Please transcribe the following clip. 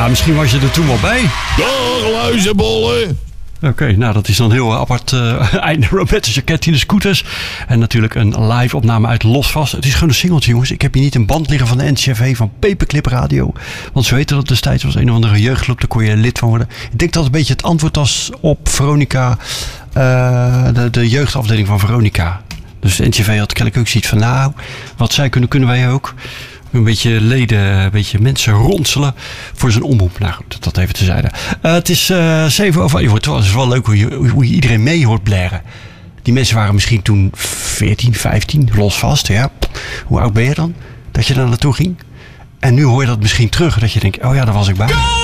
misschien was je er toen wel bij. Dag, luizenbollen. Oké, nou dat is dan heel apart einde Robertus Jacket in de Scooters. En natuurlijk een live opname uit Losvast. Het is gewoon een singeltje, jongens. Ik heb hier niet een band liggen van de NCRV van Paperclip Radio. Want ze weten dat het destijds was een of andere jeugdclub. Daar kon je lid van worden. Ik denk dat het een beetje het antwoord was op Veronica. De jeugdafdeling van Veronica. Dus de NCRV had kennelijk ook zoiets van, nou, wat zij kunnen wij ook. Een beetje leden, een beetje mensen ronselen voor zijn omroep. Nou goed, dat even tezijde. Het is 7 over 1. Het is wel leuk hoe je iedereen mee hoort blaren. Die mensen waren misschien toen 14, 15, Losvast. Ja. Hoe oud ben je dan? Dat je daar naartoe ging. En nu hoor je dat misschien terug. Dat je denkt, oh ja, daar was ik bij.